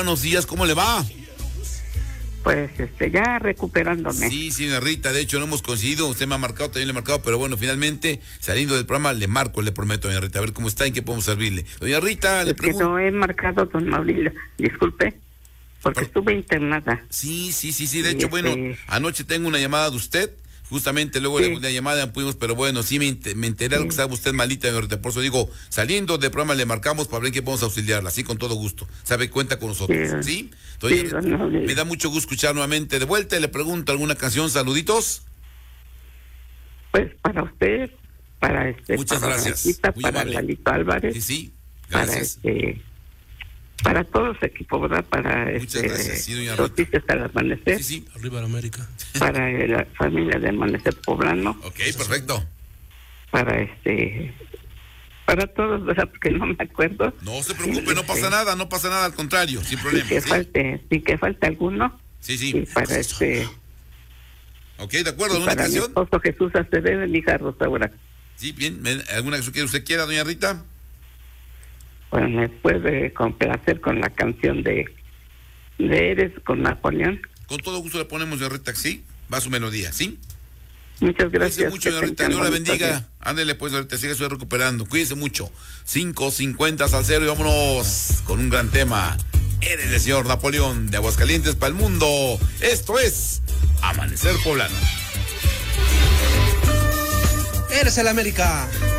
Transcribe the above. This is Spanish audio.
Buenos días, ¿cómo le va? Pues ya recuperándome. Sí, doña Rita, de hecho no hemos coincidido, usted me ha marcado, también le he marcado, pero bueno, finalmente, saliendo del programa, le marco, le prometo, doña Rita, a ver cómo está y en qué podemos servirle. Doña Rita, le pregunto... que no he marcado, don Mauricio, disculpe, porque estuve internada. Sí, de hecho, bueno, anoche tengo una llamada de usted, justamente luego de la llamada no pudimos, pero bueno, sí me enteré de que estaba usted malita, doña Rita, por eso digo, saliendo del programa le marcamos para ver en qué podemos auxiliarla, así con todo gusto, sabe, cuenta con nosotros, ¿sí? Entonces, me da mucho gusto escuchar nuevamente de vuelta y le pregunto, ¿alguna canción, saluditos? Pues para usted, para muchas para gracias. Raquita, para Lalito Álvarez. Sí, gracias. Para todo su equipo, ¿verdad? Para muchas gracias, sí, doña Rita. Noticias al Amanecer. Sí. Arriba la América. Para la familia de Amanecer Poblano. Ok, perfecto. Para todos, ¿verdad? Porque no me acuerdo. No se preocupe, no pasa nada, al contrario, sin problema. Sin que falte alguno. Sí. Y para Ok, de acuerdo, ¿alguna para canción? Mi esposo Jesús Acevedo y mi hija Rosa Ura. Sí, bien, ¿alguna canción que usted quiera, doña Rita? Pues me puede complacer con la canción de Eres con Napoleón. Con todo gusto le ponemos, doña Rita, sí, va su melodía, ¿sí? Muchas gracias. Cuídese mucho, doña Rita, Dios la bendiga. Ándele pues, ahorita sigue recuperando. Cuídese mucho. 5:50 al 0 y vámonos con un gran tema. Eres el señor Napoleón de Aguascalientes para el mundo. Esto es Amanecer Poblano. Eres el América.